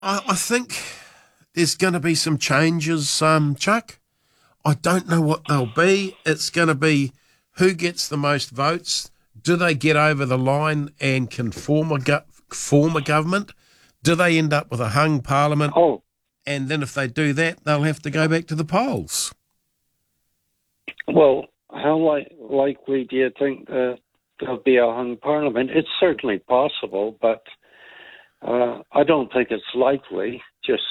I think there's going to be some changes, Chuck. I don't know what they'll be. It's going to be who gets the most votes. Do they get over the line and can form a government? Do they end up with a hung parliament? Oh, And then if they do that, they'll have to go back to the polls. well, how likely do you think there'll be a hung parliament? It's certainly possible, but I don't think it's likely. Just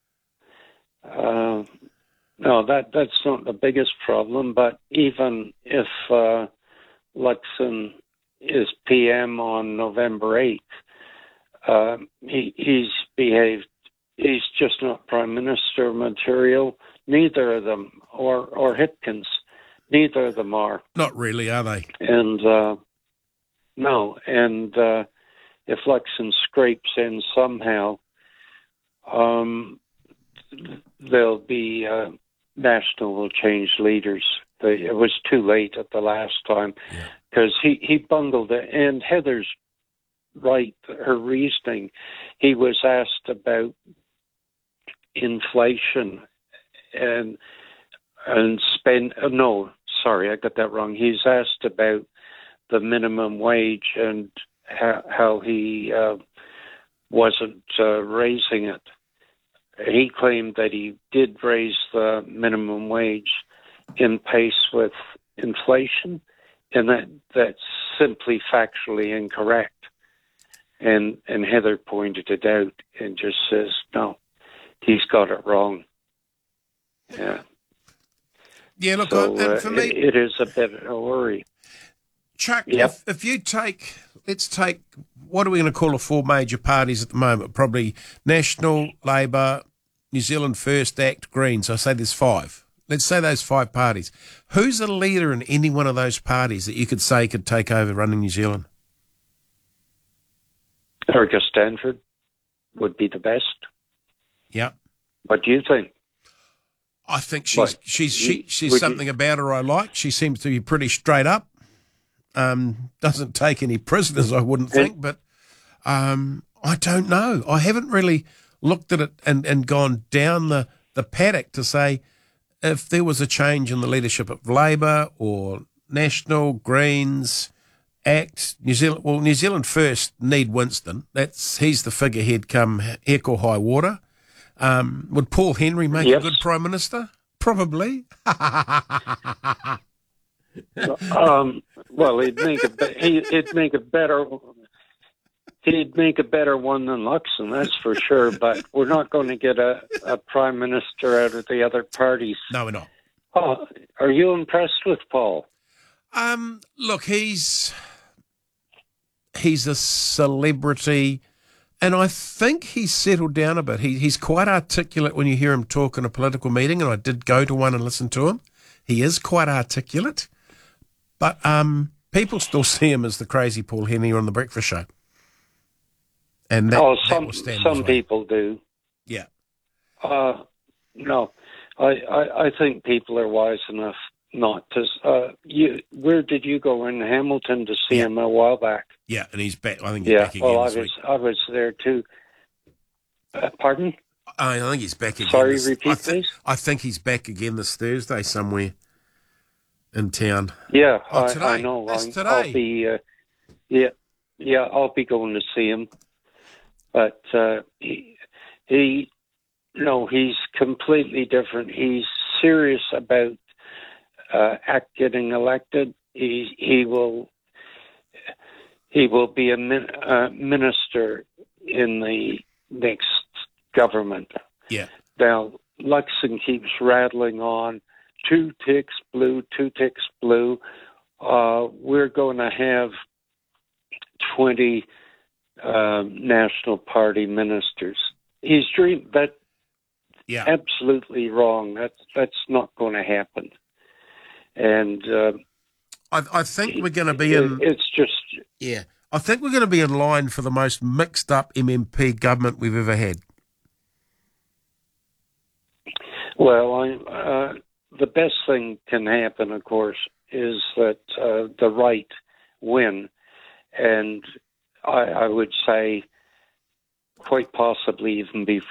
no, that's not the biggest problem. But even if Luxon is PM on November 8th, he's behaved. He's just not Prime Minister material. Neither of them, or Hipkins, neither of them are. Not really, are they? And no, and if Luxon scrapes in somehow, there'll be National will change leaders. It was too late at the last time because he bungled it. And Heather's right, her reasoning. He was asked about inflation and spend. No, sorry, I got that wrong. He's asked about the minimum wage and how he wasn't raising it. He claimed that he did raise the minimum wage in pace with inflation, and that's simply factually incorrect. And Heather pointed it out and just says, no, he's got it wrong. Yeah. Yeah, look, So and for me, it is a bit of a worry. Chuck, Yep. if you let's take, what are we going to call the four major parties at the moment? Probably National, Labor, New Zealand First, ACT, Greens. I say there's five. Let's say those five parties. Who's the leader in any one of those parties that you could say could take over running New Zealand? Erica Stanford would be the best. Yeah. What do you think? I think she's something about her I like. She seems to be pretty straight up. Doesn't take any prisoners, I wouldn't think, but I don't know. I haven't really looked at it and gone down the paddock to say if there was a change in the leadership of Labor or National, Greens, ACT, New Zealand. Well, New Zealand First need Winston. He's the figurehead come heck or high water. Would Paul Henry make a good Prime Minister? Probably. Well, he'd make a better one than Luxon, that's for sure. But we're not going to get a prime minister out of the other parties. No, we're not. Oh, are you impressed with Paul? Look, he's a celebrity, and I think he's settled down a bit. He's quite articulate when you hear him talk in a political meeting, and I did go to one and listen to him. He is quite articulate. But people still see him as the crazy Paul Henry on The Breakfast Show. And some people do. Yeah. No, I think people are wise enough not to. Where did you go in Hamilton to see him a while back? Yeah, and he's back. I think he's back again this week. I was there too. Pardon? I think he's back again. Sorry, repeat, please. I think he's back again this Thursday somewhere in town. Yeah, today. I know. That's today. I'll be, I'll be going to see him. But he's completely different. He's serious about ACT getting elected. He will be a minister in the next government. Yeah. Now, Luxon keeps rattling on. Two ticks blue. We're going to have 20 National Party ministers. He's dreamed that. Yeah. Absolutely wrong. That's not going to happen. And I think we're going to be in. It's just. Yeah. I think we're going to be in line for the most mixed up MMP government we've ever had. Well, the best thing can happen, of course, is that the right win. And I would say quite possibly even be